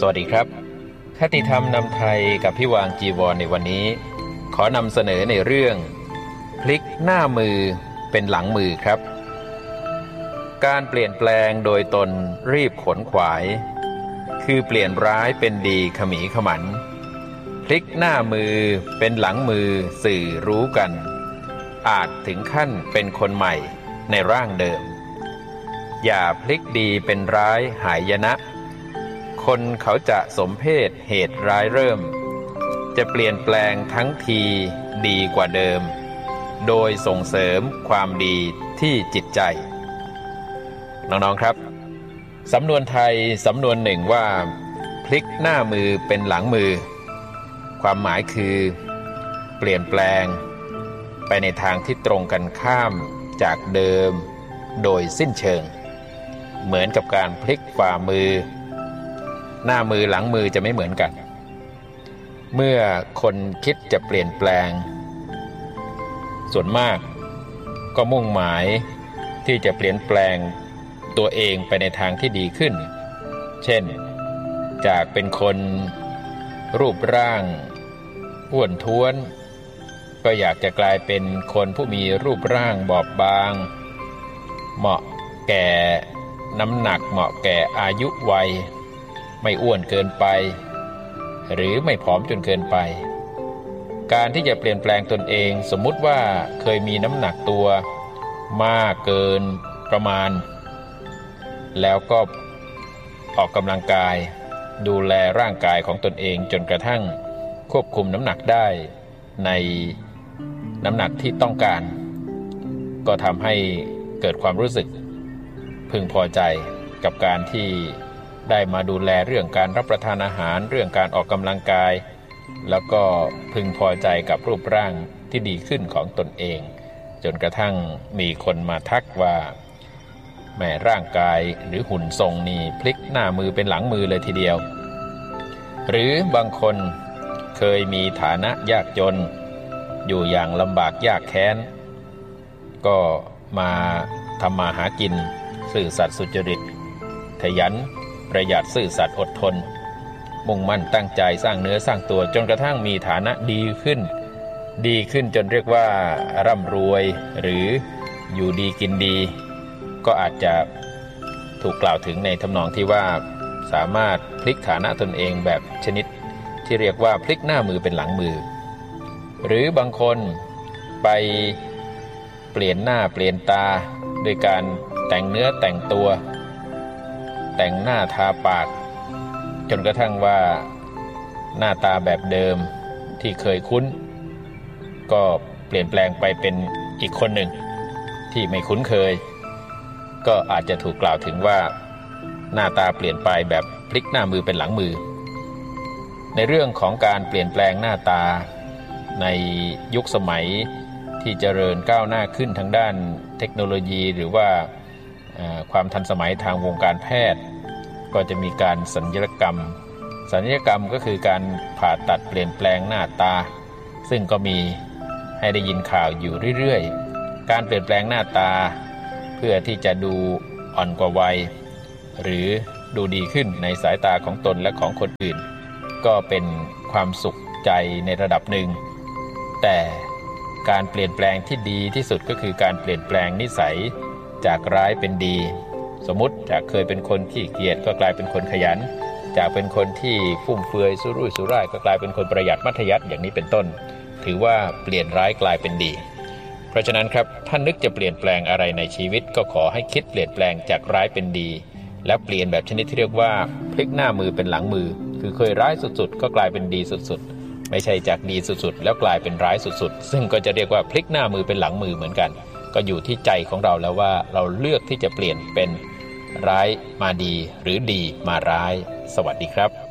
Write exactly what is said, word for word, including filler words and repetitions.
สวัสดีครับคติธรรมนำไทยกับพี่วางจีวรในวันนี้ขอนำเสนอในเรื่องพลิกหน้ามือเป็นหลังมือครับการเปลี่ยนแปลงโดยตนรีบขนขวายคือเปลี่ยนร้ายเป็นดีขมีขมันพลิกหน้ามือเป็นหลังมือสื่อรู้กันอาจถึงขั้นเป็นคนใหม่ในร่างเดิมอย่าพลิกดีเป็นร้ายหายนะคนเขาจะสมเพศเหตุร้ายเริ่มจะเปลี่ยนแปลงทั้งทีดีกว่าเดิมโดยส่งเสริมความดีที่จิตใจน้องๆครับสำนวนไทยสำนวนหนึ่งว่าพลิกหน้ามือเป็นหลังมือความหมายคือเปลี่ยนแปลงไปในทางที่ตรงกันข้ามจากเดิมโดยสิ้นเชิงเหมือนกับการพลิกฝ่ามือหน้ามือหลังมือจะไม่เหมือนกันเมื่อคนคิดจะเปลี่ยนแปลงส่วนมากก็มุ่งหมายที่จะเปลี่ยนแปลงตัวเองไปในทางที่ดีขึ้นเช่นจากเป็นคนรูปร่างอ้วนท้วนก็อยากจะกลายเป็นคนผู้มีรูปร่างบอบบางเหมาะแก่น้ำหนักเหมาะแก่อายุวัยไม่อ้วนเกินไปหรือไม่ผอมจนเกินไปการที่จะเปลี่ยนแปลงตนเองสมมุติว่าเคยมีน้ำหนักตัวมากเกินประมาณแล้วก็ออกกำลังกายดูแลร่างกายของตนเองจนกระทั่งควบคุมน้ำหนักได้ในน้ำหนักที่ต้องการก็ทำให้เกิดความรู้สึกพึงพอใจกับการที่ได้มาดูแลเรื่องการรับประทานอาหารเรื่องการออกกำลังกายแล้วก็พึงพอใจกับรูปร่างที่ดีขึ้นของตนเองจนกระทั่งมีคนมาทักว่าแม่ร่างกายหรือหุ่นทรงนี่พลิกหน้ามือเป็นหลังมือเลยทีเดียวหรือบางคนเคยมีฐานะยากจนอยู่อย่างลำบากยากแค้นก็มาทำมาหากินซื่อสัตย์สุจริตขยันประหยัดซื่อสัตย์อดทนมุ่งมั่นตั้งใจสร้างเนื้อสร้างตัวจนกระทั่งมีฐานะดีขึ้นดีขึ้นจนเรียกว่าร่ำรวยหรืออยู่ดีกินดีก็อาจจะถูกกล่าวถึงในทำนองที่ว่าสามารถพลิกฐานะตนเองแบบชนิดที่เรียกว่าพลิกหน้ามือเป็นหลังมือหรือบางคนไปเปลี่ยนหน้าเปลี่ยนตาโดยการแต่งเนื้อแต่งตัวแต่งหน้าทาปากจนกระทั่งว่าหน้าตาแบบเดิมที่เคยคุ้นก็เปลี่ยนแปลงไปเป็นอีกคนหนึ่งที่ไม่คุ้นเคยก็อาจจะถูกกล่าวถึงว่าหน้าตาเปลี่ยนไปแบบพลิกหน้ามือเป็นหลังมือในเรื่องของการเปลี่ยนแปลงหน้าตาในยุคสมัยที่เจริญก้าวหน้าขึ้นทางด้านเทคโนโลยีหรือว่าความทันสมัยทางวงการแพทย์ก็จะมีการศัลยกรรมศัลยกรรมก็คือการผ่าตัดเปลี่ยนแปลงหน้าตาซึ่งก็มีให้ได้ยินข่าวอยู่เรื่อยๆการเปลี่ยนแปลงหน้าตาเพื่อที่จะดูอ่อนกว่าวัยหรือดูดีขึ้นในสายตาของตนและของคนอื่นก็เป็นความสุขใจในระดับหนึ่งแต่การเปลี่ยนแปลงที่ดีที่สุดก็คือการเปลี่ยนแปลงนิสัยจากร้ายเป็นดีสมมุติจากเคยเป็นคนขี้เกียจก็กลายเป็นคนขยันจากเป็นคนที่ฟุ่มเฟือยสุรุ่ยสุร่ายก็กลายเป็นคนประหยัดมัธยัสถ์อย่างนี้เป็นต้นถือว่าเปลี่ยนร้ายกลายเป็นดีเพราะฉะนั้นครับท่านนึกจะเปลี่ยนแปลงอะไรในชีวิตก็ขอให้คิดเปลี่ยนแปลงจากร้ายเป็นดีและเปลี่ยนแบบชนิดที่เรียกว่าพลิกหน้ามือเป็นหลังมือคือเคยร้ายสุดๆก็กลายเป็นดีสุดๆไม่ใช่จากดีสุดๆแล้วกลายเป็นร้ายสุดๆซึ่งก็จะเรียกว่าพลิกหน้ามือเป็นหลังมือเหมือนกันก็อยู่ที่ใจของเราแล้วว่าเราเลือกที่จะเปลี่ยนเป็นร้ายมาดีหรือดีมาร้ายสวัสดีครับ